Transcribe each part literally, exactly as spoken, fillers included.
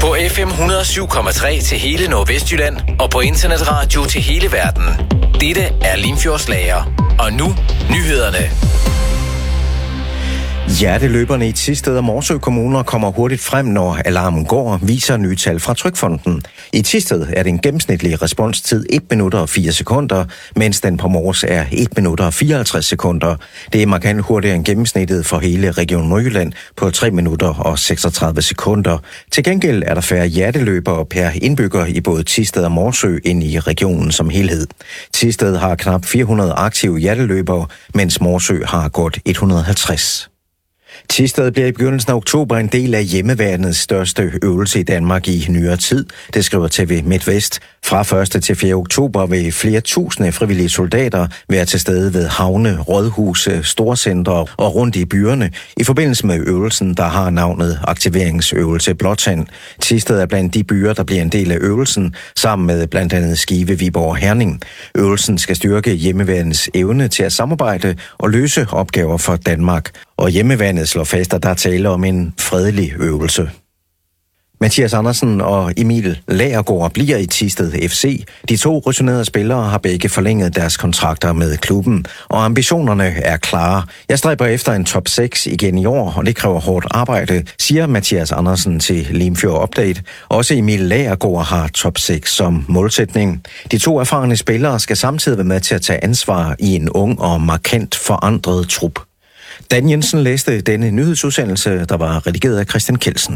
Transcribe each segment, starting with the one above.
På F M et hundrede og syv komma tre til hele Nordvestjylland og på internetradio til hele verden. Dette er Limfjordsslager. Og nu nyhederne. Hjerteløberne i Thisted og Morsø kommuner kommer hurtigt frem, når alarmen går, viser nye tal fra Trygfonden. I Thisted er det en gennemsnitlig responstid et minut og fire sekunder, mens den på Mors er et minut og fireoghalvtreds sekunder. Det er markant hurtigere end gennemsnittet for hele Region Nordjylland på tre minutter og seksogtredive sekunder. Til gengæld er der færre hjerteløbere per indbygger i både Thisted og Morsø end i regionen som helhed. Thisted har knap fire hundrede aktive hjerteløbere, mens Morsø har godt et hundrede og halvtreds. Thisted bliver i begyndelsen af oktober en del af hjemmeværnets største øvelse i Danmark i nyere tid, det skriver T V MidtVest. Fra første til fjerde oktober vil flere tusinde frivillige soldater være til stede ved havne, rådhuse, storcentre og rundt i byerne i forbindelse med øvelsen, der har navnet Aktiveringsøvelse Blåtand. Thisted er blandt de byer, der bliver en del af øvelsen, sammen med blandt andet Skive, Viborg og Herning. Øvelsen skal styrke hjemmeværnets evne til at samarbejde og løse opgaver for Danmark. Og hjemmeværnet slår fast, at der taler om en fredelig øvelse. Mathias Andersen og Emil Lagergaard bliver i Thisted F C. De to rutinerede spillere har begge forlænget deres kontrakter med klubben, og ambitionerne er klare. Jeg stræber efter en top seks igen i år, og det kræver hårdt arbejde, siger Mathias Andersen til Limfjord Update. Også Emil Lagergaard har top seks som målsætning. De to erfarne spillere skal samtidig være med til at tage ansvar i en ung og markant forandret trup. Dan Jensen læste denne nyhedsudsendelse, der var redigeret af Christian Kelsen.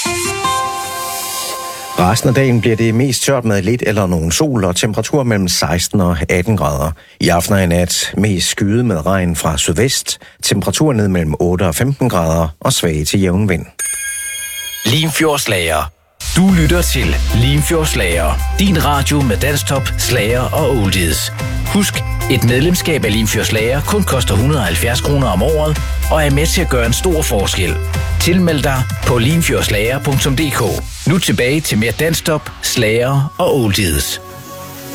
Resten af dagen bliver det mest tørt med lidt eller nogen sol og temperatur mellem seksten og atten grader. I aften og i nat mest skyet med regn fra sydvest, temperatur ned mellem otte og femten grader og svag til jævn vind. Limfjordsslager. Du lytter til Limfjordsslager. Din radio med danstop, slager og oldies. Husk, et medlemskab af Limfjordsslager kun koster et hundrede og halvfjerds kroner om året og er med til at gøre en stor forskel. Tilmeld dig på limfjordslager punktum d k. Nu tilbage til mere danstop, slager og oldies.